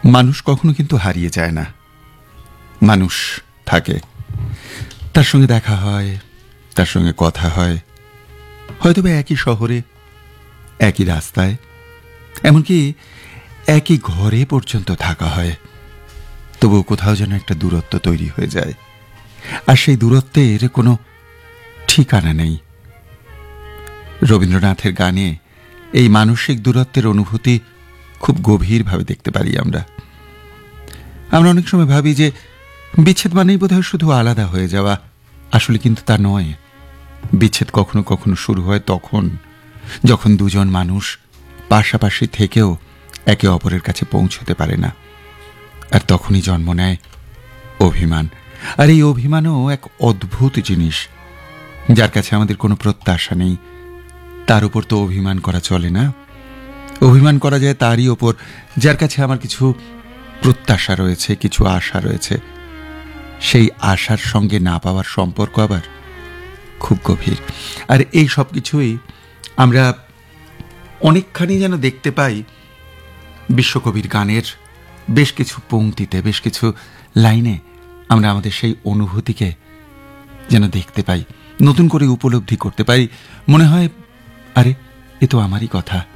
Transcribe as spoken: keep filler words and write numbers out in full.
মানুষ কখনো কিন্তু হারিয়ে যায় না, মানুষ থাকে, তার সঙ্গে দেখা হয়, তার সঙ্গে কথা হয়, হয়তোবা একই শহরে, একই রাস্তায়, এমনকি একই ঘরে পর্যন্ত থাকা হয়। তবুও কোথাও যেন একটা দূরত্ব তৈরি হয়ে যায়, আর সেই দূরত্বের কোনো ঠিকানা নেই। রবীন্দ্রনাথের গানে এই মানসিক দূরত্বের অনুভূতি খুব গভীরভাবে দেখতে পারি আমরা। আমরা অনেক সময় ভাবি যে বিচ্ছেদ মানেই বোধহয় শুধু আলাদা হয়ে যাওয়া, আসলে কিন্তু তা নয়। বিচ্ছেদ কখনো কখনো শুরু হয় তখন যখন দুজন মানুষ পাশাপাশি থেকেও একে অপরের কাছে পৌঁছতে পারে না, আর তখনই জন্ম নেয় অভিমান। আর এই অভিমানও এক অদ্ভুত জিনিস, যার কাছে আমাদের কোনো প্রত্যাশা নেই, তার উপর তো অভিমান করা চলে না। অভিমান করা যায় তারই ওপর যার কাছে আমার কিছু প্রত্যাশা রয়েছে, কিছু আশা রয়েছে। সেই আশার সঙ্গে না পাওয়ার সম্পর্ক আবার খুব গভীর। আর এই সব কিছুই আমরা অনেকখানি যেন দেখতে পাই বিশ্বকবির গানের বেশ কিছু পংক্তিতে, বেশ কিছু লাইনে আমরা আমাদের সেই অনুভূতিকে যেন দেখতে পাই, নতুন করে উপলব্ধি করতে পারি। মনে হয় আরে এ তো আমারই কথা।